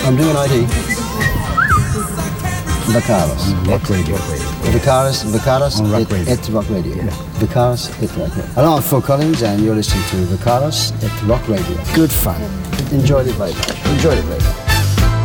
I'm doing ID. Vicaris. Rock Radio. Vicaris On Rock Radio. at Rock Radio. Yeah. Vicaris at Rock Radio. Hello, I'm Phil Collins, and you're listening to Vicaris at Rock Radio. Good fun. Enjoyed it very much.